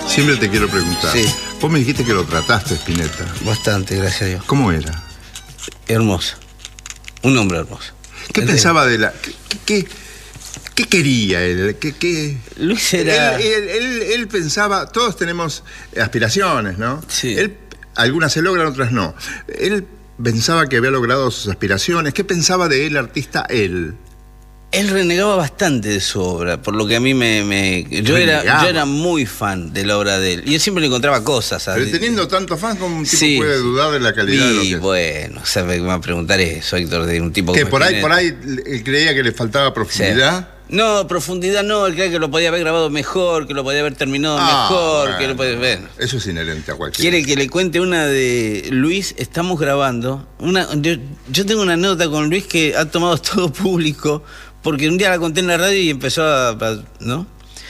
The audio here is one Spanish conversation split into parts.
Siempre te quiero preguntar. Sí. Vos me dijiste que lo trataste, Spinetta. Bastante, gracias a Dios. ¿Cómo era? Hermoso. Un hombre hermoso. ¿Qué pensaba de la... ¿Qué quería él? Luis era... Él pensaba... Todos tenemos aspiraciones, ¿no? Sí. Algunas se logran, otras no. Él pensaba que había logrado sus aspiraciones. ¿Qué pensaba de él, artista, él? Él renegaba bastante de su obra, por lo que a mí yo era muy fan de la obra de él. Y él siempre le encontraba cosas. Pero teniendo tantos fans, ¿cómo un tipo sí, puede dudar de la calidad de lo que y es? bueno, ¿sabe qué me va a preguntar eso, Héctor? De un tipo que como por ahí él creía que le faltaba profundidad. Sí. No, profundidad no, él creía que lo podía haber grabado mejor, que lo podía haber terminado mejor, bueno, que lo podía... Bueno. Eso es inherente a cualquiera. ¿Quiere que le cuente una de Luis? Estamos grabando. Yo tengo una nota con Luis que ha tomado todo público, porque un día la conté en la radio y empezó ¿no?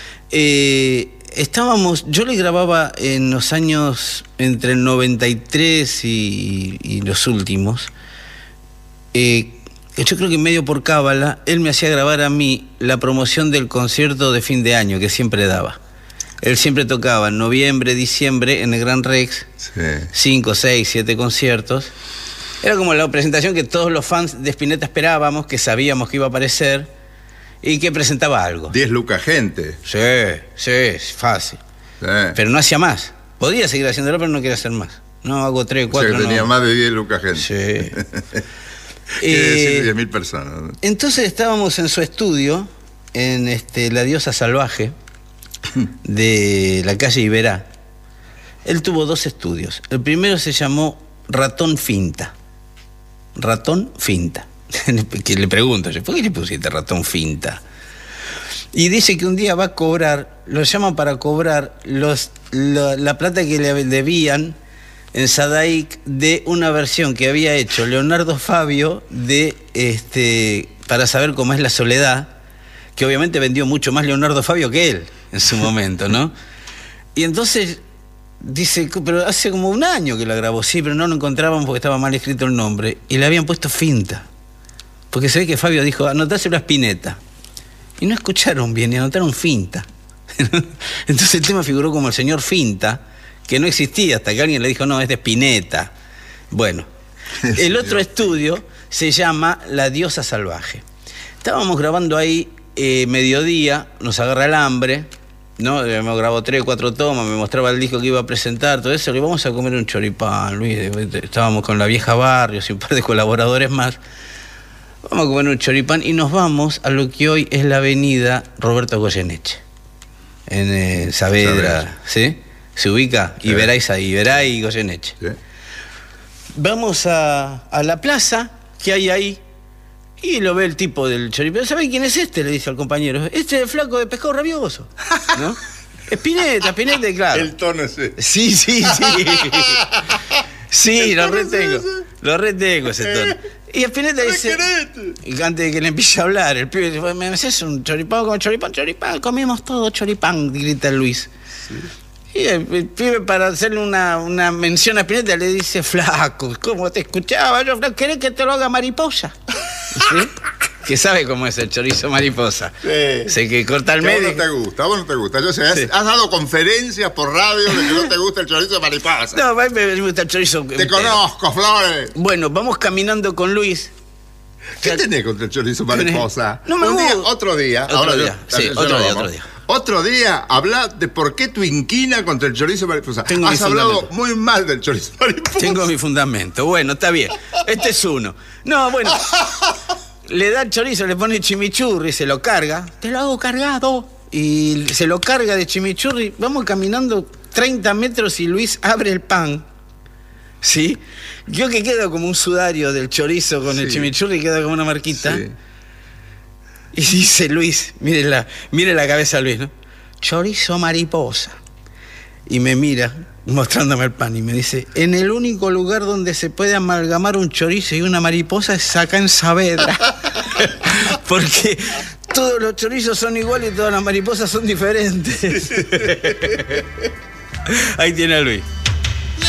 Yo le grababa en los años entre el 93 y los últimos. Yo creo que medio por cábala, él me hacía grabar a mí la promoción del concierto de fin de año que siempre daba. Él siempre tocaba en noviembre, diciembre en el Gran Rex, sí. 5, 6, 7 conciertos. Era como la presentación que todos los fans de Spinetta esperábamos, que sabíamos que iba a aparecer y que presentaba algo. 10 lucas gente. Sí, fácil. Sí. Pero no hacía más. Podía seguir haciéndolo, pero no quería hacer más. No, hago 3, 4, o sea, que tenía más de 10 lucas gente. Sí. Quiere decir 10.000 personas, ¿no? Entonces estábamos en su estudio, en La Diosa Salvaje, de la calle Iberá. Él tuvo 2 estudios. El primero se llamó Ratón Finta. Ratón Finta. Que le pregunto yo, ¿por qué le pusiste Ratón Finta? Y dice que un día va a cobrar, lo llaman para cobrar la plata que le debían en Sadaic de una versión que había hecho Leonardo Fabio de Para saber cómo es la soledad, que obviamente vendió mucho más Leonardo Fabio que él en su momento, ¿no? Y entonces dice, pero hace como un año que la grabó, sí, pero no lo encontraban porque estaba mal escrito el nombre y le habían puesto Finta, porque se ve que Fabio dijo, anotáselo a Spinetta, y no escucharon bien y anotaron Finta. Entonces el tema figuró como el señor Finta, que no existía hasta que alguien le dijo, no, es de Spinetta. Bueno, el otro estudio se llama La Diosa Salvaje. Estábamos grabando ahí mediodía, nos agarra el hambre, ¿no? Me grabó 3 o 4 tomas, me mostraba el disco que iba a presentar, todo eso, le vamos a comer un choripán, Luis. Estábamos con la vieja Barrios y un par de colaboradores más. Vamos a comer un choripán y nos vamos a lo que hoy es la avenida Roberto Goyeneche, en Saavedra, ¿sí? Se ubica, sí. Iberá y Goyeneche. Sí. Vamos a la plaza que hay ahí y lo ve el tipo del choripán. ¿Sabe quién es este? Le dice al compañero. Este es el flaco de pescado rabioso, ¿no? Spinetta, claro. El tono ese. Sí. Sí, lo retengo ese tono. Y Spinetta dice, y antes de que le empiece a hablar, el pibe dice, ¿me haces un choripán? Como choripán, comemos todo choripán, grita Luis. Sí. Y el pibe, para hacerle una mención a Spinetta, le dice, flaco, ¿cómo te escuchaba yo, flaco? ¿Querés que te lo haga mariposa? ¿Sí? Que sabe cómo es el chorizo mariposa. Sí. Sé que corta el medio. A vos no te gusta. Yo sé, has dado conferencias por radio de que no te gusta el chorizo mariposa. No, a mí me gusta el chorizo. Te conozco, Flores. Bueno, vamos caminando con Luis. ¿Qué tenés contra el chorizo mariposa? No me gusta. Otro día. Otro día, habla de por qué tu inquina contra el chorizo mariposa. Has hablado muy mal del chorizo mariposa. Tengo mi fundamento. Bueno, está bien. Este es uno. No, bueno. Le da el chorizo, le pone chimichurri, se lo carga. Te lo hago cargado. Y se lo carga de chimichurri. Vamos caminando 30 metros y Luis abre el pan. ¿Sí? Yo que quedo como un sudario del chorizo con el chimichurri, queda como una marquita. Sí. Y dice Luis, mire la cabeza de Luis, ¿no? Chorizo mariposa. Y me mira, mostrándome el pan, y me dice, en el único lugar donde se puede amalgamar un chorizo y una mariposa es acá en Saavedra. Porque todos los chorizos son iguales y todas las mariposas son diferentes. Ahí tiene a Luis.